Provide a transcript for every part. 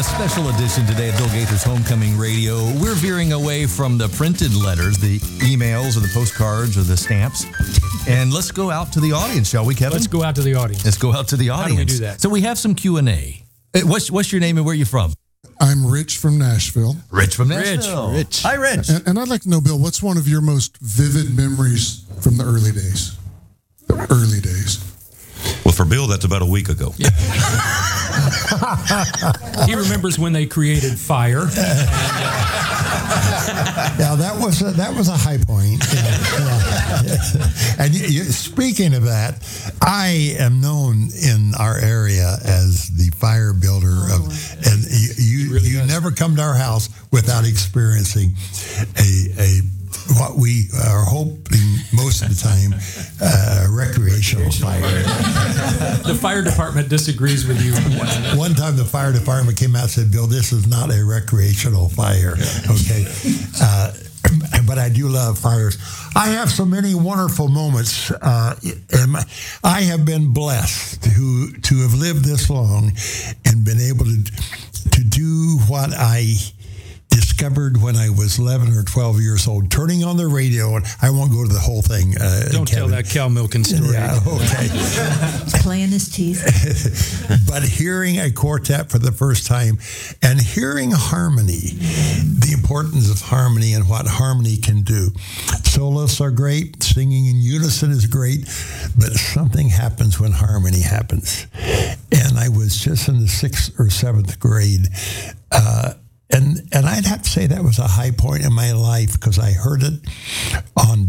a special edition today of Bill Gaither's Homecoming Radio. We're veering away from the printed letters, the emails or the postcards or the stamps. And let's go out to the audience, shall we, Kevin? Let's go out to the audience. Let's go out to the audience. How do we do that? So we have some Q&A. What's your name and where are you from? I'm Rich from Nashville. Rich from Nashville. Rich. Hi, Rich. And I'd like to know, Bill, what's one of your most vivid memories from the early days? The early days. Well, for Bill, that's about a week ago. Yeah. He remembers when they created fire. Yeah, that was a high point. Yeah. And speaking of that, I am known in our area as the fire builder and you never come to our house without experiencing a what we are hoping most of the time, recreational fire. The fire department disagrees with you. One time the fire department came out and said, Bill, this is not a recreational fire, okay? But I do love fires. I have so many wonderful moments. And I have been blessed to have lived this long and been able to do what I discovered when I was 11 or 12 years old, turning on the radio, and I won't go to the whole thing. Don't tell that cow milking story. Yeah, okay. Playing his teeth. But hearing a quartet for the first time and hearing harmony, the importance of harmony and what harmony can do. Soloists are great, singing in unison is great, but something happens when harmony happens. And I was just in the 6th or 7th grade, and I'd have to say that was a high point in my life because I heard it on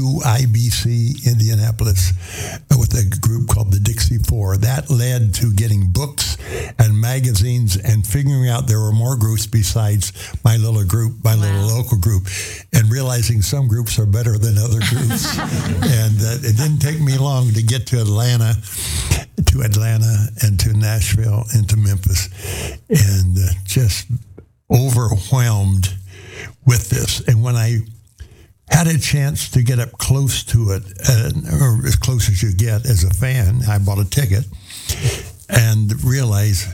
WIBC Indianapolis with a group called the Dixie Four. That led to getting books and magazines and figuring out there were more groups besides my little group, my little local group, and realizing some groups are better than other groups. And it didn't take me long to get to Atlanta and to Nashville and to Memphis and just overwhelmed with this. And when I had a chance to get up close to it, or as close as you get as a fan, I bought a ticket and realized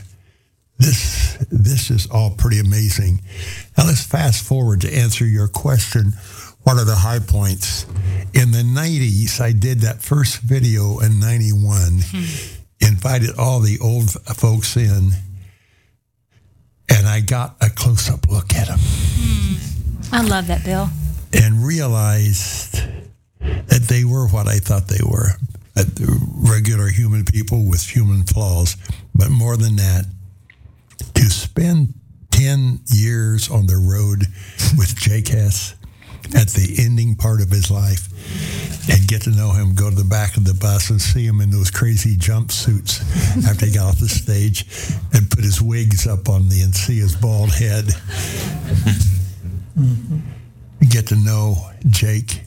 this is all pretty amazing. Now let's fast forward to answer your question. What are the high points? In the 90s, I did that first video in 91, invited all the old folks in, and I got a close-up look at them. I love that, Bill. And realized that they were what I thought they were. Regular human people with human flaws. But more than that, to spend 10 years on the road with Jake Hess at the ending part of his life and get to know him, go to the back of the bus and see him in those crazy jumpsuits after he got off the stage and put his wigs up on and see his bald head. Get to know Jake.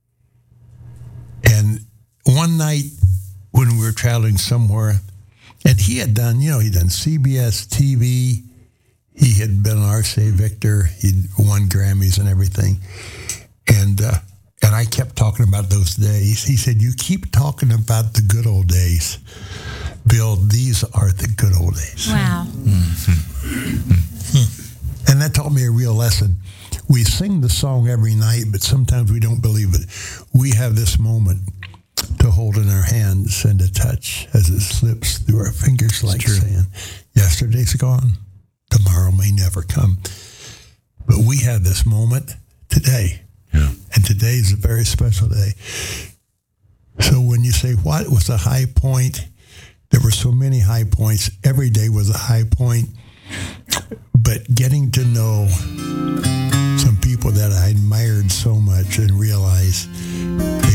And one night when we were traveling somewhere, and he had done CBS TV, he had been on RCA Victor, he'd won Grammys and everything. And I kept talking about those days. He said, you keep talking about the good old days. Bill, these are the good old days. Wow. And that taught me a real lesson. We sing the song every night, but sometimes we don't believe it. We have this moment to hold in our hands and to touch as it slips through our fingers like saying, yesterday's gone, tomorrow may never come. But we have this moment today. Yeah. And today is a very special day. So when you say, what was the high point? There were so many high points. Every day was a high point. But getting to know some people that I admired so much and realized